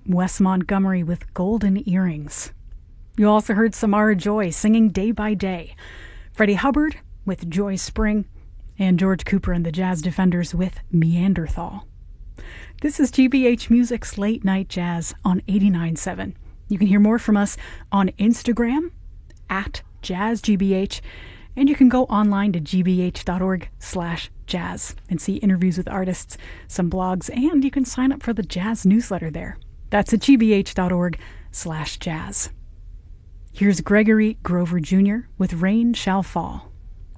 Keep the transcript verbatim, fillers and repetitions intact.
Wes Montgomery with Golden Earrings. You also heard Samara Joy singing Day by Day, Freddie Hubbard with Joy Spring, and George Cooper and the Jazz Defenders with Meanderthal. This is G B H Music's Late Night Jazz on eighty-nine point seven. You can hear more from us on Instagram, at JazzGBH, and you can go online to gbh.org slash jazz and see interviews with artists, some blogs, and you can sign up for the jazz newsletter there. That's at gbh.org slash jazz. Here's Gregory Grover Junior with Rain Shall Fall.